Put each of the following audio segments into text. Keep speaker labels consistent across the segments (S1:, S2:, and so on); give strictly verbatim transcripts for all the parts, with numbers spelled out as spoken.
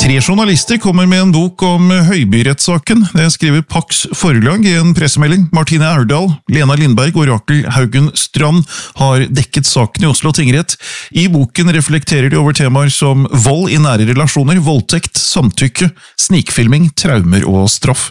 S1: Tre journalister kommer med en bok om Høiby-rettssaken. Det skriver Pax Forlag i en pressemelding. Martine Aurdal, Lena Lindberg og Rakel Haugen Strand har dekket saken i Oslo tingrett. I boken reflekterer de over temaer som vold i nære relasjoner, voldtekt, samtykke, snikfilming, traumer og straff.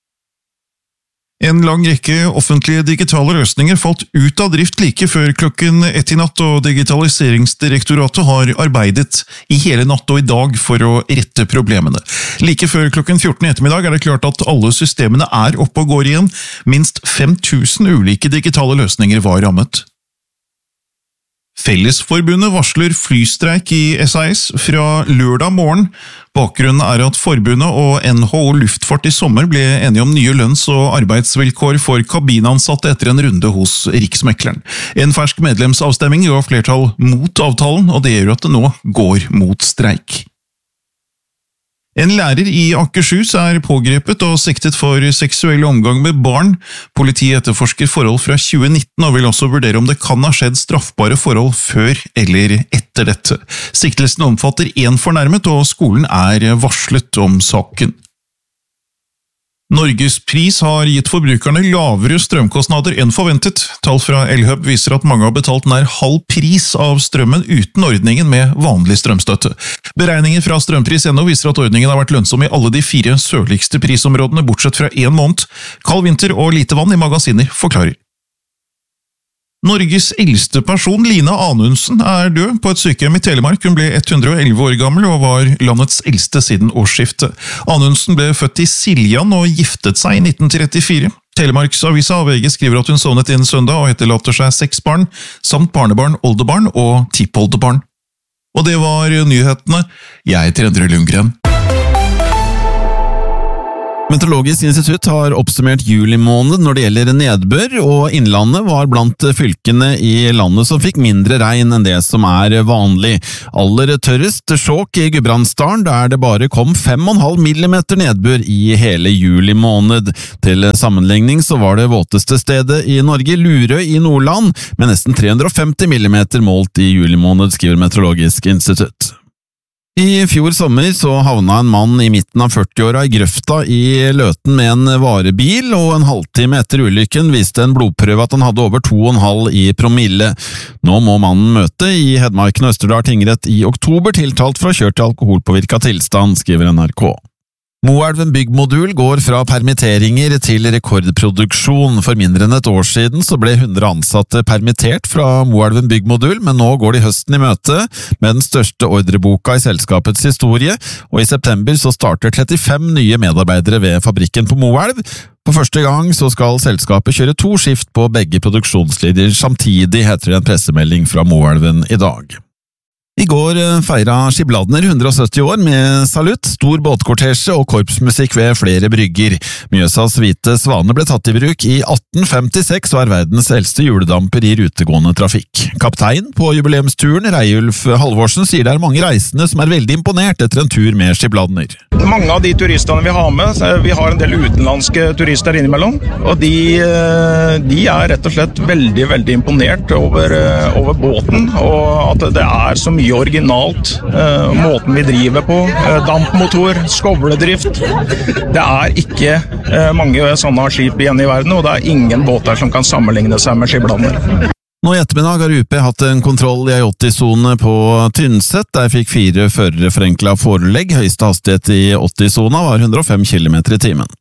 S1: En lang rekke offentlige digitale løsninger falt ut av drift like før klokken ett i natt, og Digitaliseringsdirektoratet har arbeidet i hele natt og i dag for å rette problemene. Like før klokken fjorten i ettermiddag er det klart at alle systemene er oppe og går igjen. Minst fem tusen ulike digitale løsninger var rammet. Fellesforbundet varsler flystreik i S A S fra lørdag morgen. Bakgrunnen er at forbundet og N H O Luftfart i sommer ble enige om nye lønns- og arbeidsvilkår for kabinansatte etter en runde hos Riksmekleren. En fersk medlemsavstemming ga flertall mot avtalen, og det gjør at det nå går mot streik. En lærer i Akershus er pågrepet og siktet for seksuell omgang med barn. Politiet etterforsker forhold fra tjue nitten og vil også vurdere om det kan ha skjedd straffbare forhold før eller etter dette. Siktelsen omfatter en fornærmet, og skolen er varslet om saken. Norges pris har gitt forbrukerne lavere strømkostnader enn forventet. Tall fra Elhub viser at mange har betalt nær halv pris av strømmen uten ordningen med vanlig strømstøtte. Beregninger fra strømpris punktum no viser at ordningen har vært lønnsom i alle de fire sørligste prisområdene, bortsett fra en måned. Kald vinter og lite vann i magasiner forklarer. Norges eldste person, Lina Anundsen, er død på et sykehjem i Telemark. Hun ble ett hundre og elleve år gammel og var landets eldste siden årsskiftet. Anundsen ble født i Siljan og giftet seg i nitten trettifire. Telemarksavisa A V G skriver at hun sovnet inn søndag og etterlater seg seks barn, samt barnebarn, oldebarn og tippoldebarn. Og det var nyhetene. Jeg heter Endre Lundgren.
S2: Meteorologisk institutt har oppsummert juli måned når det gjelder nedbør, og Innlandet var blant fylkene i landet som fikk mindre regn enn det som er vanlig. Aller tørrest Skjåk i Gudbrandsdalen, der det bare kom fem komma fem millimeter nedbør i hele juli måned. Til sammenligning så var det våteste stedet i Norge, Lurøy i Nordland, med nesten tre hundre og femti millimeter målt i juli måned, skriver Meteorologisk institutt. I fjor sommer så havna en mann i midten av førtiåra i grøfta i Løten med en varebil, og en halvtime etter ulykken viste en blodprøve at han hadde over to komma fem i promille. Nå må mannen møte i Hedmarken og Østerdal tingrett i oktober, tiltalt for å ha kjørt i alkoholpåvirka tilstand, skriver N R K. Moelven Byggmodul går fra permitteringer til rekordproduksjon. For mindre enn et år siden så ble hundre ansatte permittert fra Moelven Byggmodul, men nå går de høsten i møte med den største ordreboka i selskapets historie, og i september så starter trettifem nye medarbeidere ved fabrikken på Moelv. For første gang så skal selskapet kjøre to skift på begge produksjonslinjer samtidig, heter det en pressemelding fra Moelven i dag. I går feira Skibladner hundre og sytti år med salutt, stor båtkortesje og korpsmusikk ved flere brygger. Mjøsas hvite svane ble tatt i bruk i atten femtiseks og er verdens eldste juledamper i rutegående trafikk. Kaptein på jubileumsturen, Reiulf Halvorsen, sier det er mange reisende som er veldig imponert etter en tur med Skibladner.
S3: Mange av de turistene vi har med, vi har en del utenlandske turister innimellom, og de, de er rett og slett veldig, veldig imponert over, over båten, og at det er så mye mye originalt, eh, måten vi driver på, eh, dampmotor, skovledrift. Det er ikke eh, mange sånne skip igjen i verden, og det er ingen båter som kan sammenligne seg med Skibladner.
S2: Nå i ettermiddag har U P hatt en kontroll i åtti-sone på Tynset. Der fikk fire førere forenkla forelegg. Høyeste hastighet i åtti-sona var hundre og fem kilometer i timen.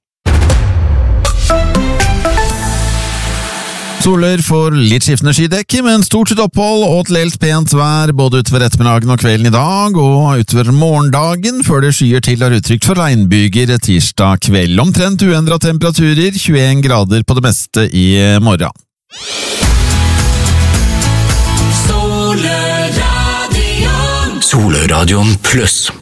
S2: Soler for litt skiftende skydekke, men stort sett opphold og til helt pent vær både utover ettermiddagen og kvelden i dag, og utover morgendagen før det skyer til har uttrykt for regnbyger tirsdag kveld. Omtrent uendret temperaturer, tjueen grader på det meste i morgen.
S4: Soløradion Soløradion pluss